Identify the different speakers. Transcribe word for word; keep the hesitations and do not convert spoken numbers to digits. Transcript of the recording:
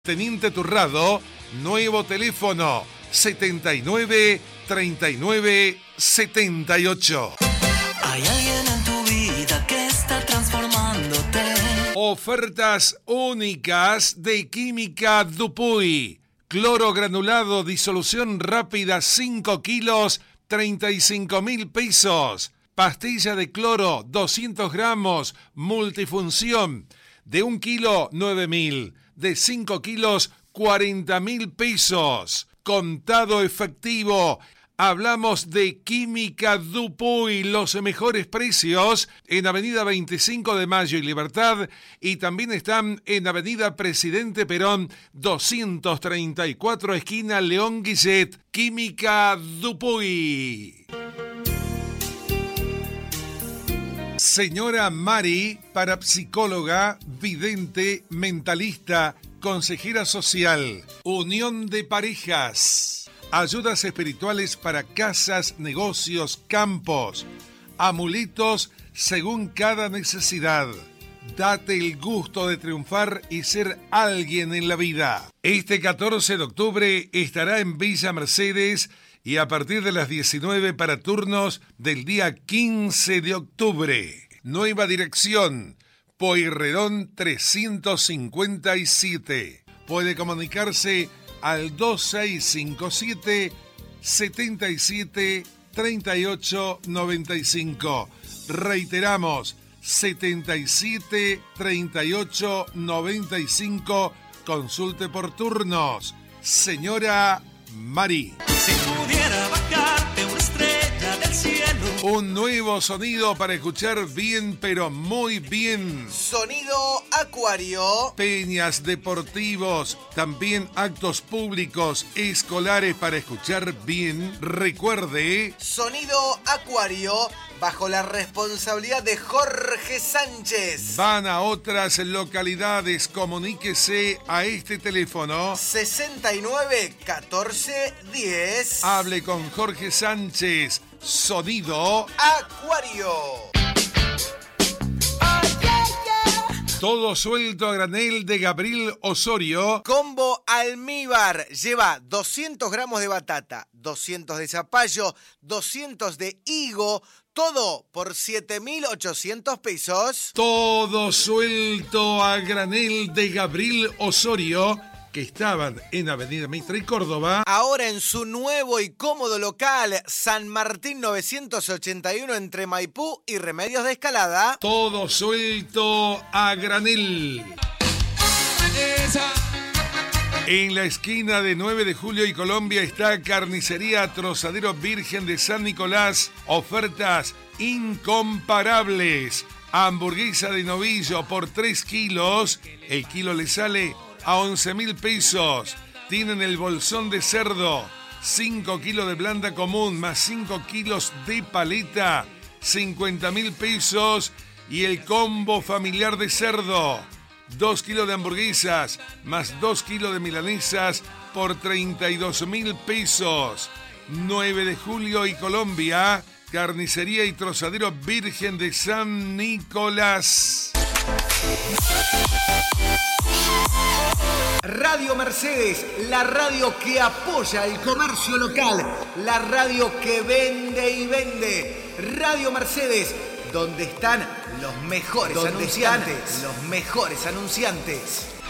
Speaker 1: Teniente Turrado, nuevo teléfono setenta y nueve, treinta y nueve, setenta y ocho.
Speaker 2: Hay alguien en tu vida que está transformándote.
Speaker 1: Ofertas únicas de Química Dupuy. Cloro granulado, disolución rápida, cinco kilos, treinta y cinco mil pesos. Pastilla de cloro, doscientos gramos, multifunción. De un kilo, nueve mil. De cinco kilos, cuarenta mil pesos. Contado efectivo. Hablamos de Química Dupuy, los mejores precios en Avenida veinticinco de Mayo y Libertad, y también están en Avenida Presidente Perón doscientos treinta y cuatro, esquina León Guillet. Química Dupuy. Señora Mari, parapsicóloga, vidente, mentalista, consejera social, unión de parejas, ayudas espirituales para casas, negocios, campos, amuletos según cada necesidad. Date el gusto de triunfar y ser alguien en la vida. Este catorce de octubre estará en Villa Mercedes y a partir de las diecinueve para turnos del día quince de octubre. Nueva dirección, Pueyrredón trescientos cincuenta y siete. Puede comunicarse al dos seis cinco siete, siete siete, tres ocho nueve cinco. Reiteramos, setenta y siete, treinta y ocho, noventa y cinco. Consulte por turnos. Señora Mari.
Speaker 2: Si pudiera bajarte una estrella del cielo.
Speaker 1: Un nuevo sonido para escuchar bien, pero muy bien.
Speaker 3: Sonido Acuario.
Speaker 1: Peñas deportivos, también actos públicos, escolares para escuchar bien. Recuerde.
Speaker 3: Sonido Acuario, bajo la responsabilidad de Jorge Sánchez.
Speaker 1: Van a otras localidades, comuníquese a este teléfono.
Speaker 3: sesenta y nueve, catorce, diez.
Speaker 1: Hable con Jorge Sánchez. Sonido
Speaker 3: Acuario.
Speaker 1: Todo suelto a granel de Gabriel Osorio.
Speaker 3: Combo almíbar. Lleva doscientos gramos de batata, doscientos de zapallo, doscientos de higo. Todo por siete mil ochocientos pesos.
Speaker 1: Todo suelto a granel de Gabriel Osorio, que estaban en Avenida Mitre y Córdoba.
Speaker 3: Ahora en su nuevo y cómodo local, San Martín novecientos ochenta y uno, entre Maipú y Remedios de Escalada.
Speaker 1: Todo suelto a granel. En la esquina de nueve de julio y Colombia está Carnicería Trozadero Virgen de San Nicolás. Ofertas incomparables. Hamburguesa de novillo por tres kilos. El kilo le sale a once mil pesos. Tienen el bolsón de cerdo, cinco kilos de blanda común más cinco kilos de paleta, cincuenta mil pesos. Y el combo familiar de cerdo, dos kilos de hamburguesas más dos kilos de milanesas por treinta y dos mil pesos. nueve de julio y Colombia, Carnicería y Trozadero Virgen de San Nicolás.
Speaker 3: Radio Mercedes, la radio que apoya el comercio local, la radio que vende y vende. Radio Mercedes, donde están los mejores anunciantes, los mejores anunciantes.